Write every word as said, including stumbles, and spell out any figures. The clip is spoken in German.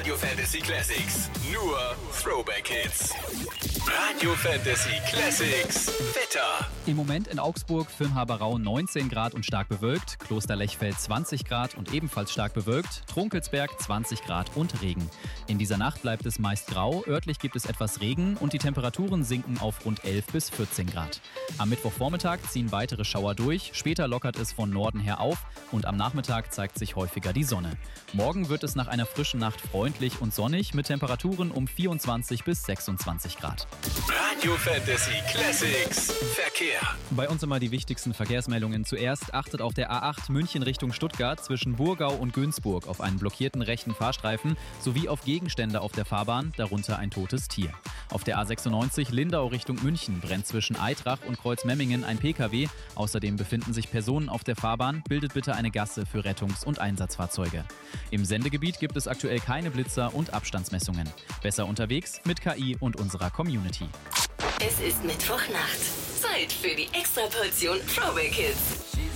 Radio Fantasy Classics. Nur Throwback Hits. Radio Fantasy Classics. Wetter. Im Moment in Augsburg, Firnhaberau neunzehn Grad und stark bewölkt, Klosterlechfeld zwanzig Grad und ebenfalls stark bewölkt, Trunkelsberg zwanzig Grad und Regen. In dieser Nacht bleibt es meist grau, örtlich gibt es etwas Regen und die Temperaturen sinken auf rund elf bis vierzehn Grad. Am Mittwochvormittag ziehen weitere Schauer durch, später lockert es von Norden her auf und am Nachmittag zeigt sich häufiger die Sonne. Morgen wird es nach einer frischen Nacht freundlich und sonnig mit Temperaturen um vierundzwanzig bis sechsundzwanzig Grad. Radio Fantasy Classics. Verkehr. Bei uns immer die wichtigsten Verkehrsmeldungen. Zuerst achtet auf der A acht München Richtung Stuttgart zwischen Burgau und Günzburg auf einen blockierten rechten Fahrstreifen sowie auf Gegenstände auf der Fahrbahn, darunter ein totes Tier. Auf der A sechsundneunzig Lindau Richtung München brennt zwischen Eitrach und Kreuzmemmingen ein P K W. Außerdem befinden sich Personen auf der Fahrbahn. Bildet bitte eine Gasse für Rettungs- und Einsatzfahrzeuge. Im Sendegebiet gibt es aktuell keine Blitzer und Abstandsmessungen. Besser unterwegs mit K I und unserer Community. Es ist Mittwochnacht. Zeit für die Extraportion Throwback Hits.